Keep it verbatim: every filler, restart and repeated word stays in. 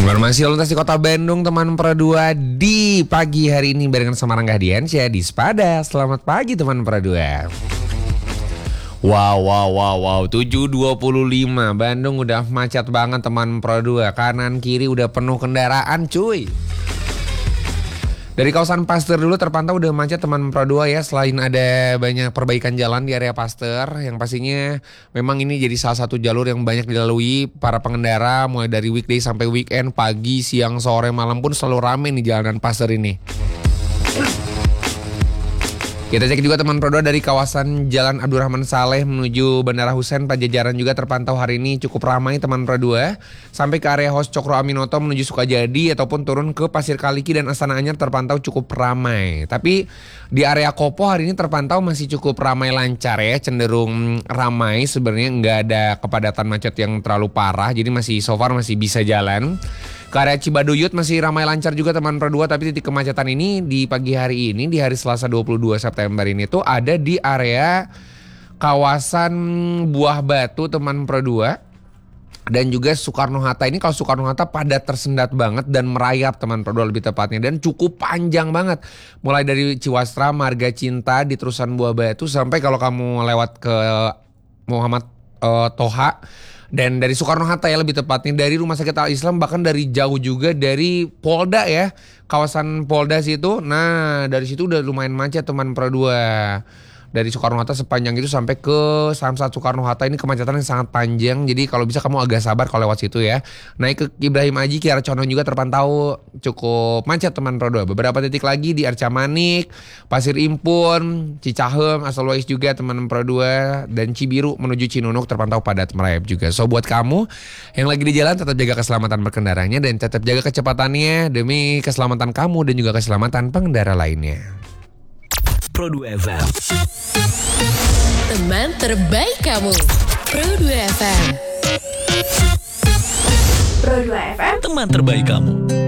Informasi lalu lintas di kota Bandung teman Pro dua di pagi hari ini barengan sama Rangga Diansyah di Sepada. Selamat pagi teman Pro dua. Wow wow wow wow tujuh dua puluh lima Bandung udah macet banget teman Pro dua. Kanan kiri udah penuh kendaraan cuy. Dari kawasan Pasteur dulu terpantau udah macet teman Pro dua ya. Selain ada banyak perbaikan jalan di area Pasteur, yang pastinya memang ini jadi salah satu jalur yang banyak dilalui para pengendara mulai dari weekday sampai weekend, pagi, siang, sore, malam pun selalu rame nih jalanan Pasteur ini. Kita cek juga teman Pro dua dari kawasan Jalan Abdurrahman Saleh menuju Bandara Husein Pajajaran juga terpantau hari ini cukup ramai teman Pro dua. Sampai ke area Hos Cokro Aminoto menuju Sukajadi ataupun turun ke Pasir Kaliki dan Astana Anyar terpantau cukup ramai. Tapi di area Kopo hari ini terpantau masih cukup ramai lancar ya, cenderung ramai sebenarnya, nggak ada kepadatan macet yang terlalu parah. Jadi masih so far masih bisa jalan. Ke area Cibaduyut masih ramai lancar juga teman Pro dua, tapi titik kemacetan ini di pagi hari ini di hari Selasa dua puluh dua September ini tuh ada di area kawasan Buah Batu teman Pro dua dan juga Soekarno-Hatta. Ini kalau Soekarno-Hatta padat tersendat banget dan merayap teman Pro dua lebih tepatnya, dan cukup panjang banget. Mulai dari Ciwastra, Marga Cinta di terusan Buah Batu sampai kalau kamu lewat ke Muhammad uh, Toha. Dan dari Soekarno-Hatta ya lebih tepatnya, dari Rumah Sakit Al-Islam, bahkan dari jauh juga dari Polda ya, kawasan Polda situ. Nah dari situ udah lumayan macet teman Pro dua. Dari Soekarno-Hatta sepanjang itu sampai ke Samsat Soekarno-Hatta ini kemacetan yang sangat panjang. Jadi kalau bisa kamu agak sabar kalau lewat situ ya. Naik ke Ibrahim Aji, Kiara Condong juga terpantau cukup macet teman Pro dua. Beberapa titik lagi di Arca Manik, Pasir Impun, Cicahem, Asalwais juga teman Pro dua, dan Cibiru menuju Cinunuk terpantau padat merayap juga. So buat kamu yang lagi di jalan tetap jaga keselamatan berkendaranya dan tetap jaga kecepatannya demi keselamatan kamu dan juga keselamatan pengendara lainnya. Pro dua F M, teman terbaik kamu. Pro dua F M. Pro dua F M, teman terbaik kamu.